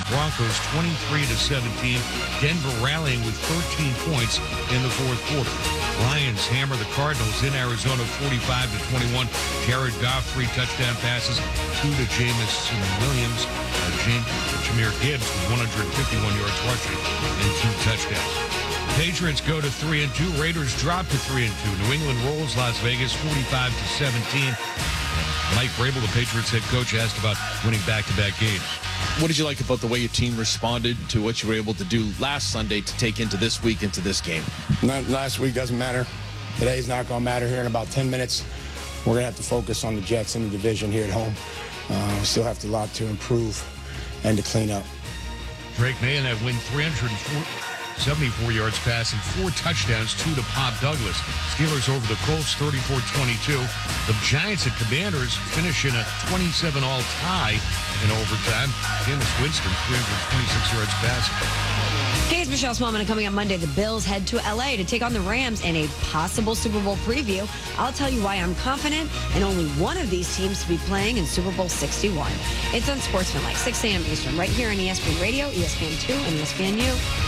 Broncos 23-17. Denver rallying with 13 points in the fourth quarter. Lions hammer the Cardinals in Arizona 45-21. Jared Goff 3 touchdown passes, 2 to Jameson Williams. Jahmyr Gibbs with 151 yards rushing and 2 touchdowns. Patriots go to 3-2. Raiders drop to 3-2. New England rolls Las Vegas 45-17. Mike Vrabel, the Patriots head coach, asked about winning back-to-back games. What did you like about the way your team responded to what you were able to do last Sunday to take into this week, into this game? Last week doesn't matter. Today's not going to matter. Here in about 10 minutes, we're going to have to focus on the Jets in the division here at home. We still have a lot to improve and to clean up. Drake May and that win 374 yards passing, 4 touchdowns, 2 to Pop Douglas. Steelers over the Colts 34-22. The Giants and Commanders finish in a 27-all tie in overtime. Jameis Winston, 326 yards passing. Hey, it's Michelle Smallman, and coming up Monday, the Bills head to L.A. to take on the Rams in a possible Super Bowl preview. I'll tell you why I'm confident in only one of these teams to be playing in Super Bowl 61. It's Unsportsmanlike, 6 a.m. Eastern, right here on ESPN Radio, ESPN2, and ESPNU.